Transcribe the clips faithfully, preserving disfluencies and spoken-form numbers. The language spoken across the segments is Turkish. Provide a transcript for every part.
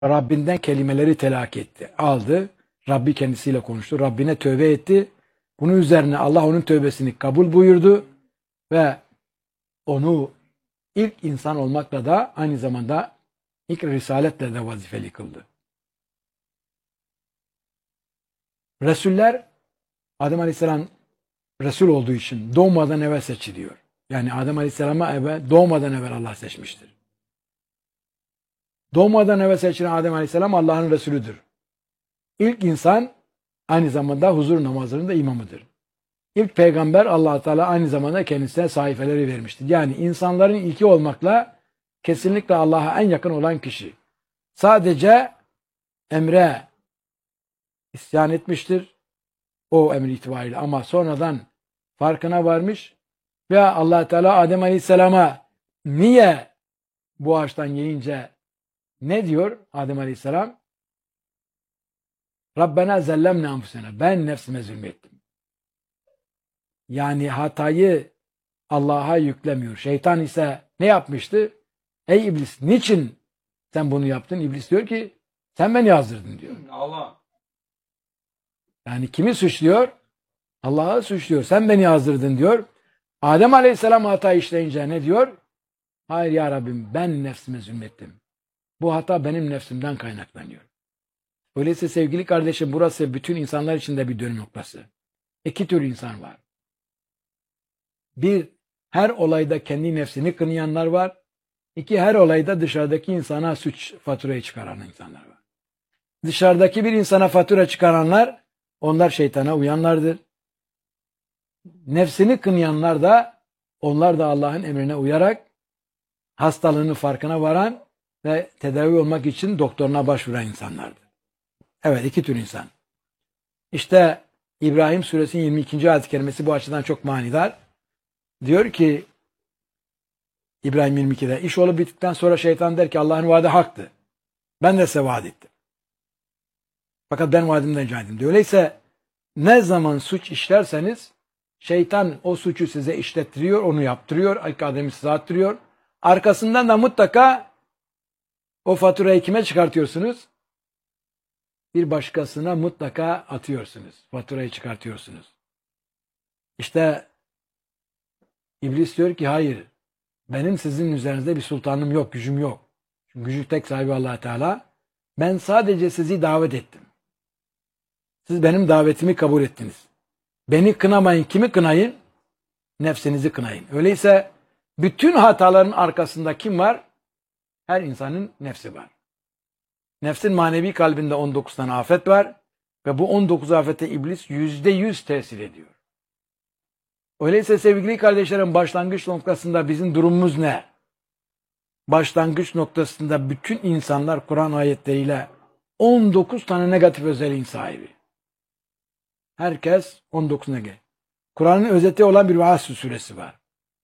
Rabbinden kelimeleri telakki etti. Aldı. Rabbi kendisiyle konuştu. Rabbine tövbe etti. Bunun üzerine Allah onun tövbesini kabul buyurdu ve onu ilk insan olmakla da aynı zamanda ilk risaletle de vazifeli kıldı. Resuller Adem Aleyhisselam Resul olduğu için doğmadan evvel seçiliyor. Yani Adem Aleyhisselam'a evvel, doğmadan evvel Allah seçmiştir. Doğmadan evvel seçilen Adem Aleyhisselam Allah'ın Resulüdür. İlk insan aynı zamanda huzur namazının da imamıdır. İlk peygamber Allah Teala aynı zamanda kendisine sahifeleri vermiştir. Yani insanların ilki olmakla kesinlikle Allah'a en yakın olan kişi. Sadece emre isyan etmiştir. O emir itibariyle ama sonradan farkına varmış ve Allah Teala Adem Aleyhisselam'a niye bu ağaçtan yiyince ne diyor Adem Aleyhisselam? Rabbena zellemne anfusena. Ben nefsime zulmettim. Yani hatayı Allah'a yüklemiyor. Şeytan ise ne yapmıştı? Ey iblis, niçin sen bunu yaptın? İblis diyor ki sen beni yazdırdın diyor. Allah. Yani kimi suçluyor? Allah'ı suçluyor. Sen beni yazdırdın diyor. Adem Aleyhisselam hata işleyince ne diyor? Hayır ya Rabbim, ben nefsime zulmettim. Bu hata benim nefsimden kaynaklanıyor. Öyleyse sevgili kardeşim, burası bütün insanlar için de bir dönüm noktası. İki tür insan var. Bir, her olayda kendi nefsini kınayanlar var. İki, her olayda dışarıdaki insana suç faturayı çıkaran insanlar var. Dışarıdaki bir insana fatura çıkaranlar, onlar şeytana uyanlardır. Nefsini kınayanlar da, onlar da Allah'ın emrine uyarak hastalığının farkına varan ve tedavi olmak için doktoruna başvuran insanlardır. Evet, iki tür insan. İşte İbrahim Suresinin yirmi ikinci ayet-i kerimesi bu açıdan çok manidar. Diyor ki İbrahim yirmi ikide iş olup bittikten sonra şeytan der ki Allah'ın vaadi haktı. Ben de size vaat ettim. Fakat ben vaadimden caydım diyor. Öyleyse ne zaman suç işlerseniz şeytan o suçu size işlettiriyor, onu yaptırıyor, ilk ademi size attırıyor. Arkasından da mutlaka o faturayı kime çıkartıyorsunuz? Bir başkasına mutlaka atıyorsunuz. Faturayı çıkartıyorsunuz. İşte İblis diyor ki hayır, benim sizin üzerinizde bir sultanım yok, gücüm yok. Çünkü gücü tek sahibi Allah Teala. Ben sadece sizi davet ettim. Siz benim davetimi kabul ettiniz. Beni kınamayın. Kimi kınayın? Nefsinizi kınayın. Öyleyse bütün hataların arkasında kim var? Her insanın nefsi var. Nefsin manevi kalbinde on dokuz tane afet var ve bu on dokuz afete iblis yüzde yüz tesir ediyor. Öyleyse sevgili kardeşlerim, başlangıç noktasında bizim durumumuz ne? Başlangıç noktasında bütün insanlar Kur'an ayetleriyle on dokuz tane negatif özelliğin sahibi. Herkes on dokuz negatif. Kur'an'ın özeti olan bir Vaaz suresi var.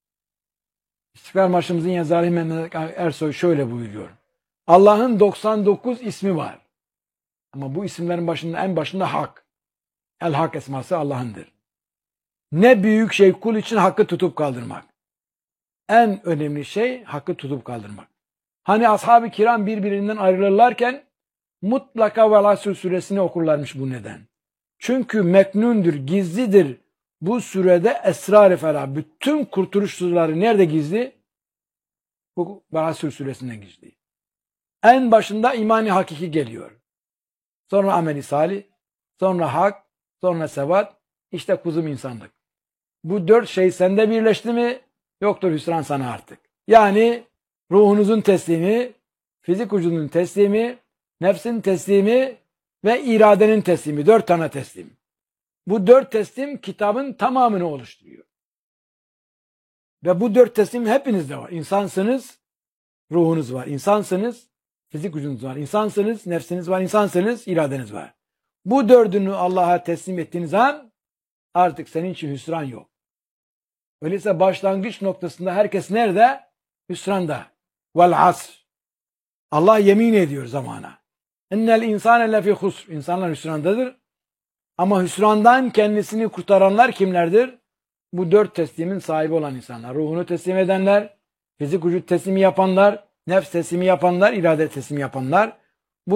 İstiklal Marşımızın yazarı Mehmet Ersoy şöyle buyuruyor. Allah'ın doksan dokuz ismi var. Ama bu isimlerin başında en başında Hak. El Hak esması Allah'ındır. Ne büyük şey kul için hakkı tutup kaldırmak. En önemli şey hakkı tutup kaldırmak. Hani ashab-ı kiram birbirinden ayrılırlarken mutlaka Velasül suresini okurlarmış bu neden. Çünkü meknundur, gizlidir. Bu sürede esrar-ı ferah. Bütün kurtuluş sırları nerede gizli? Bu Velasül suresinde gizli. En başında imani hakiki geliyor. Sonra ameli salih, sonra hak, sonra sebat, işte kuzum insanlık. Bu dört şey sende birleşti mi yoktur hüsran sana artık. Yani ruhunuzun teslimi, fizik vücudunun teslimi, nefsin teslimi ve iradenin teslimi. Dört tane teslim. Bu dört teslim kitabın tamamını oluşturuyor. Ve bu dört teslim hepinizde var. İnsansınız, ruhunuz var. İnsansınız, fizik vücudunuz var. İnsansınız, nefsiniz var. İnsansınız, iradeniz var. Bu dördünü Allah'a teslim ettiğiniz an artık senin için hüsran yok. Öyleyse başlangıç noktasında herkes nerede? Hüsranda. Vel asr. Allah yemin ediyor zamana. İnnel insane lefî husr. İnsanlar hüsrandadır. Ama hüsrandan kendisini kurtaranlar kimlerdir? Bu dört teslimin sahibi olan insanlar. Ruhunu teslim edenler, fizik vücut teslimi yapanlar, nefs teslimi yapanlar, irade teslimi yapanlar.